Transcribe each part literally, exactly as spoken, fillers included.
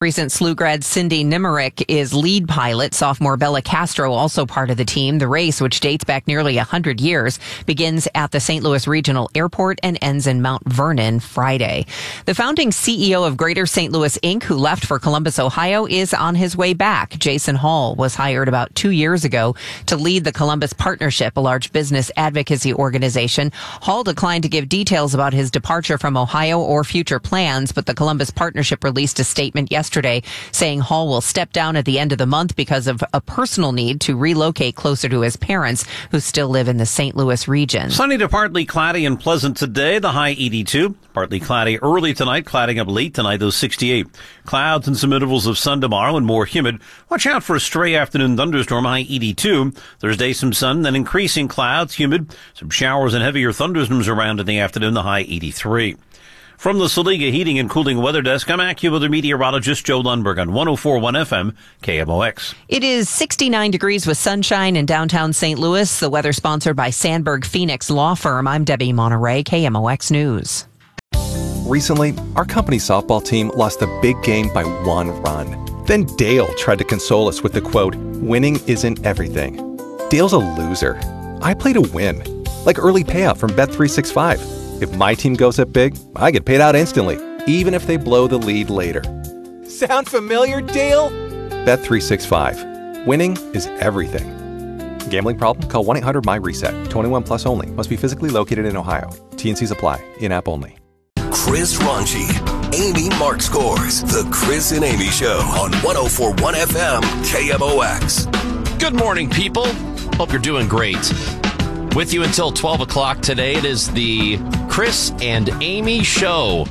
Recent S L U grad Cindy Nimerick is lead pilot. Sophomore Bella Castro also part of the team. The race, which dates back nearly one hundred years, begins at the Saint Louis Regional Airport and ends in Mount Vernon Friday. The founding C E O of Greater Saint Louis Incorporated, who left for Columbus, Ohio, is on his way back. Jason Hall was hired about two years ago to lead the Columbus Partnership, a large business advocacy organization. Hall declined to give details about his departure from Ohio or future plans, but the Columbus Partnership released a statement yesterday Yesterday, saying Hall will step down at the end of the month because of a personal need to relocate closer to his parents, who still live in the Saint Louis region. Sunny to partly cloudy and pleasant today, the high eighty-two. Partly cloudy early tonight, clouding up late tonight, though sixty-eight. Clouds and some intervals of sun tomorrow and more humid. Watch out for a stray afternoon thunderstorm, high eighty-two. Thursday, some sun, then increasing clouds, humid. Some showers and heavier thunderstorms around in the afternoon, the high eighty-three. From the Saliga Heating and Cooling Weather Desk, I'm AccuWeather meteorologist Joe Lundberg on one oh four point one F M, K M O X. It is sixty-nine degrees with sunshine in downtown Saint Louis. The weather sponsored by Sandberg Phoenix Law Firm. I'm Debbie Monterey, K M O X News. Recently, our company's softball team lost a big game by one run. Then Dale tried to console us with the quote, "Winning isn't everything." Dale's a loser. I play to win. Like early payout from Bet three sixty-five. If my team goes up big, I get paid out instantly, even if they blow the lead later. Sound familiar, Dale? Bet three sixty-five. Winning is everything. Gambling problem? Call one eight hundred M Y reset. twenty-one plus only. Must be physically located in Ohio. T and Cs apply. In-app only. Chris Raunchy, Amy Mark Scores. The Chris and Amy Show on one oh four point one F M, K M O X. Good morning, people. Hope you're doing great. With you until twelve o'clock today, it is the Chris and Amy Show.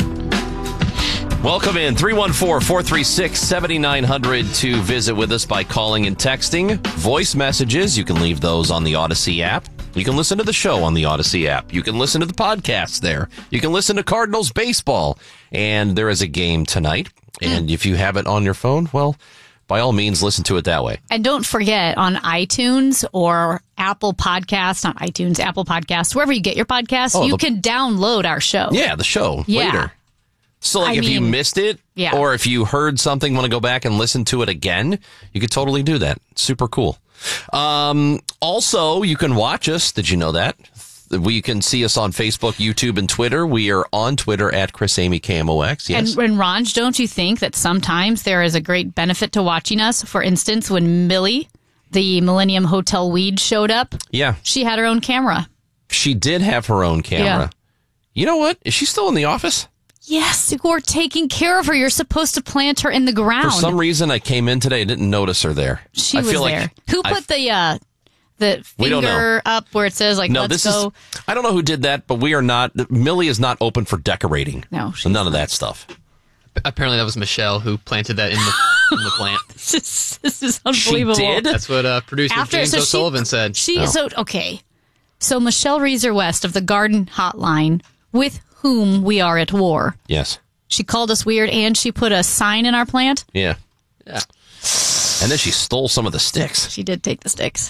Welcome in, three one four, four three six, seven nine zero zero to visit with us by calling and texting. Voice messages, you can leave those on the Odyssey app. You can listen to the show on the Odyssey app. You can listen to the podcast there. You can listen to Cardinals baseball. And there is a game tonight. And if you have it on your phone, well, by all means, listen to it that way. And don't forget, on iTunes or Apple Podcasts, not iTunes, Apple Podcasts, wherever you get your podcasts, oh, you the, can download our show. Yeah, the show yeah. later. So like I if mean, you missed it, yeah. or if you heard something, want to go back and listen to it again, you could totally do that. Super cool. Um, also, you can watch us. Did you know that? We can see us on Facebook, YouTube, and Twitter. We are on Twitter at Chris Amy K M O X. Yes. And, and Ronj, don't you think that sometimes there is a great benefit to watching us? For instance, when Millie, the Millennium Hotel Weed, showed up, yeah, she had her own camera. She did have her own camera. Yeah. You know what? Is she still in the office? Yes, you're taking care of her. You're supposed to plant her in the ground. For some reason, I came in today and didn't notice her there. She I was feel there. Like Who put I've, the uh, the finger up where it says, like, no, let's this go? Is, I don't know who did that, but we are not, Millie is not open for decorating. No. So none of that stuff. Apparently that was Michelle who planted that in the, in the plant. This is, this is unbelievable. She did? That's what uh, producer After, James so O'Sullivan she, said. She oh. so okay. So Michelle Reeser West of the Garden Hotline, with whom we are at war. Yes. She called us weird, and she put a sign in our plant. Yeah. Yeah. And then she stole some of the sticks. She did take the sticks.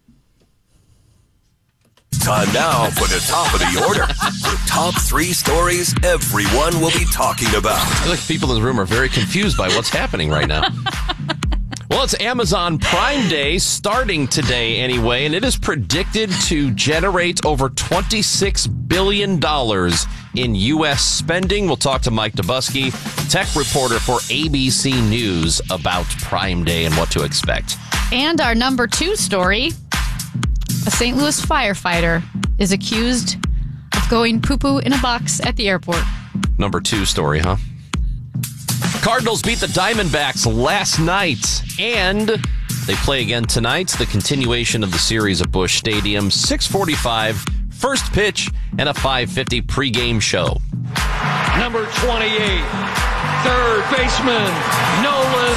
Time now for the top of the order. The top three stories everyone will be talking about. I feel like people in the room are very confused by what's happening right now. Well, it's Amazon Prime Day starting today anyway, and it is predicted to generate over twenty-six billion dollars in U S spending. We'll talk to Mike Dubusky, tech reporter for A B C News, about Prime Day and what to expect. And our number two story, a Saint Louis firefighter is accused of going poo-poo in a box at the airport. Number two story, huh? Cardinals beat the Diamondbacks last night, and they play again tonight. The continuation of the series at Busch Stadium, six forty-five, first pitch, and a five fifty pregame show. Number twenty-eight, third baseman, Nolan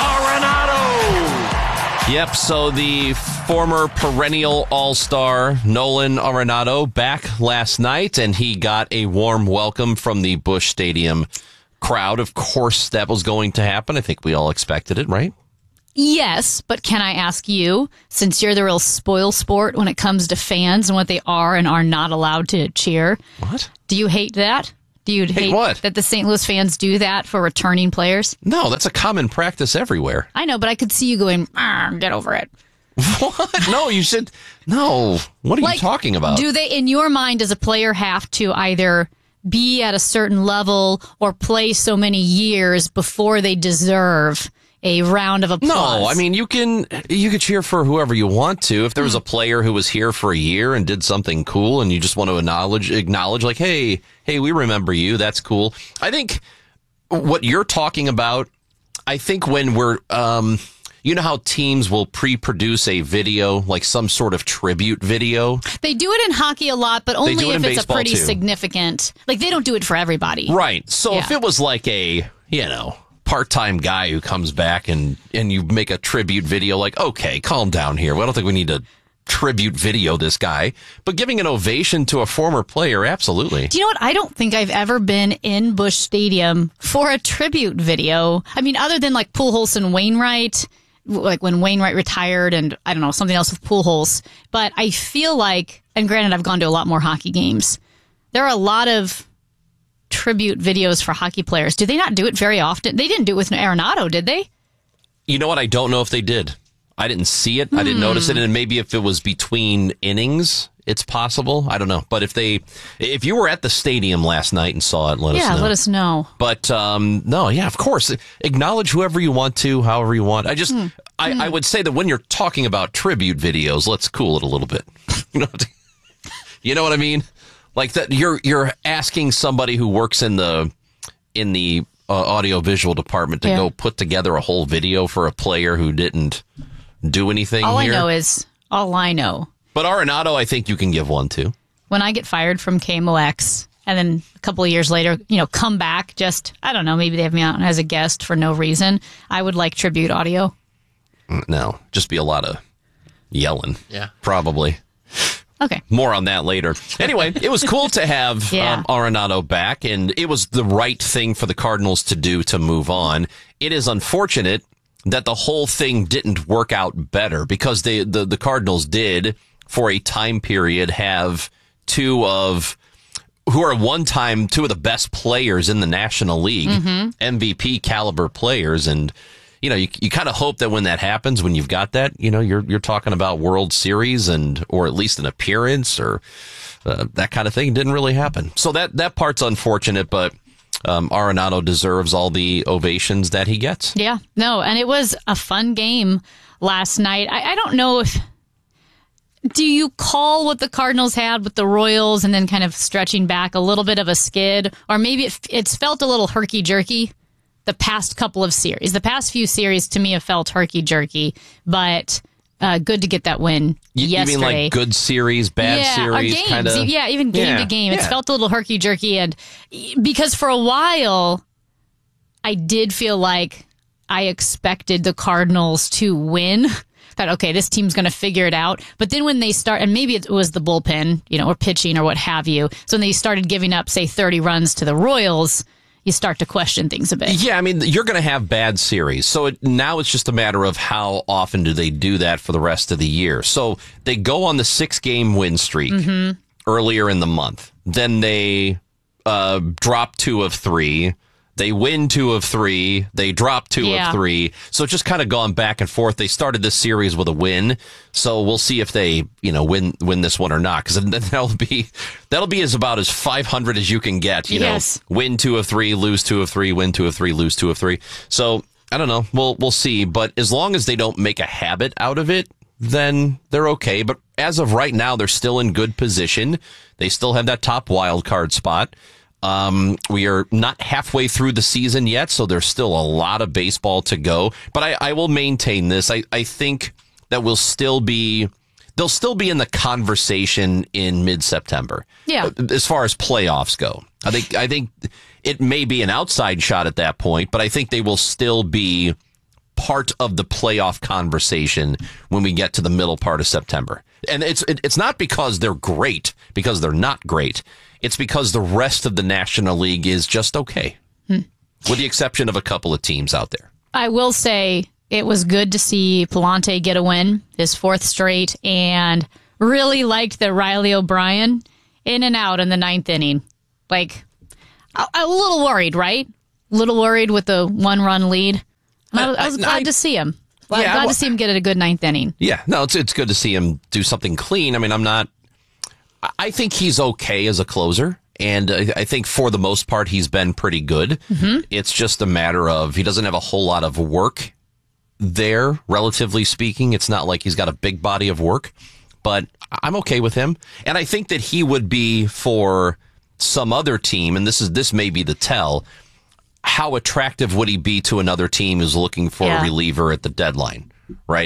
Arenado. Yep, so the former perennial all-star Nolan Arenado back last night, and he got a warm welcome from the Busch Stadium crowd. Of course, that was going to happen. I think we all expected it, right? Yes, but can I ask you, since you're the real spoil sport when it comes to fans and what they are and are not allowed to cheer, what? Do you hate that? Do you Hey, hate what? that the Saint Louis fans do that for returning players? No, that's a common practice everywhere. I know, but I could see you going, "Ah, get over it." What? No, you should. No. What are Like, you talking about? Do they, in your mind, does a player have to either be at a certain level or play so many years before they deserve a round of applause? No, I mean you can you can cheer for whoever you want to. If there was a player who was here for a year and did something cool, and you just want to acknowledge acknowledge like, hey, hey, we remember you. That's cool. I think what you're talking about. I think when we're, um, you know how teams will pre-produce a video, like some sort of tribute video. They do it in hockey a lot, but only do it if in it's a baseball, pretty too. significant. Like they don't do it for everybody, Right. So Yeah. if it was like a, you know, part-time guy who comes back and, and you make a tribute video, like, okay, calm down here. I don't think we need to tribute video this guy. But giving an ovation to a former player, absolutely. Do you know what? I don't think I've ever been in Busch Stadium for a tribute video. I mean, other than like Pujols and Wainwright, like when Wainwright retired and I don't know, something else with Pujols. But I feel like, and granted, I've gone to a lot more hockey games. There are a lot of tribute videos for hockey players. Do they not do it very often? They didn't do it with Arenado, did they? You know what? I don't know if they did. I didn't see it. I didn't notice it. And maybe if it was between innings, it's possible. I don't know. But if they, if you were at the stadium last night and saw it, let us know. Yeah, let us know. But um, no, yeah, of course. Acknowledge whoever you want to, however you want. I just, Hmm. I, I would say that when you're talking about tribute videos, let's cool it a little bit. you know, you know what I mean? Like that, you're you're asking somebody who works in the in the uh, audio visual department to Yeah. go put together a whole video for a player who didn't do anything. All here. I know is, all I know. But Arenado, I think you can give one to. When I get fired from K M O X and then a couple of years later, you know, come back just, I don't know, maybe they have me on as a guest for no reason, I would like tribute audio. No, just be a lot of yelling. Yeah. Probably. Okay. More on that later. Anyway, it was cool to have Yeah. um, Arenado back, and it was the right thing for the Cardinals to do to move on. It is unfortunate that the whole thing didn't work out better because they, the, the Cardinals did, for a time period, have two of, who are one time two of the best players in the National League, Mm-hmm. M V P caliber players, and you know, you, you kind of hope that when that happens, when you've got that, you know, you're you're talking about World Series and or at least an appearance or uh, that kind of thing. It didn't really happen. So that that part's unfortunate, but um, Arenado deserves all the ovations that he gets. Yeah. No, and it was a fun game last night. I, I don't know if, do you call what the Cardinals had with the Royals and then kind of stretching back a little bit of a skid? Or maybe it, it's felt a little herky-jerky the past couple of series. The past few series to me have felt herky-jerky, but uh, good to get that win You, you yesterday. mean like good series, bad yeah, series, or games. kind of? Yeah, even game Yeah, to game. It's yeah. felt a little herky-jerky. And because for a while, I did feel like I expected the Cardinals to win. Thought, okay, this team's going to figure it out. But then when they start, and maybe it was the bullpen, you know, or pitching or what have you. So when they started giving up, say, thirty runs to the Royals, you start to question things a bit. Yeah, I mean, you're going to have bad series. So it, now it's just a matter of how often do they do that for the rest of the year. So they go on the six-game win streak Mm-hmm. earlier in the month. Then they uh, drop two of three. They win two of three. They drop two Yeah. of three. So it's just kind of gone back and forth. They started this series with a win. So we'll see if they, you know, win win this one or not. Because then that'll be that'll be as about as five hundred as you can get. You Yes. know, win two of three, lose two of three, win two of three, lose two of three. So I don't know. We'll we'll see. But as long as they don't make a habit out of it, then they're okay. But as of right now, they're still in good position. They still have that top wild card spot. Um, we are not halfway through the season yet, so there's still a lot of baseball to go. But I, I will maintain this. I, I think that we'll still be, they'll still be in the conversation in mid-September. Yeah. As far as playoffs go. I think, I think it may be an outside shot at that point, but I think they will still be part of the playoff conversation when we get to the middle part of September. And it's it, it's not because they're great, because they're not great. It's because the rest of the National League is just okay, Hmm. with the exception of a couple of teams out there. I will say it was good to see Palante get a win, his fourth straight, and really liked that Riley O'Brien in and out in the ninth inning. Like, I, I'm a little worried, right? A little worried with the one-run lead. I, I was glad I, to see him. Glad, yeah, glad well, to see him get at a good ninth inning. Yeah, no, it's it's good to see him do something clean. I mean, I'm not. I think he's okay as a closer, and I, I think for the most part he's been pretty good. Mm-hmm. It's just a matter of he doesn't have a whole lot of work there, relatively speaking. It's not like he's got a big body of work, but I'm okay with him, and I think that he would be for some other team, and this is this may be the tell. How attractive would he be to another team who's looking for yeah. a reliever at the deadline, right?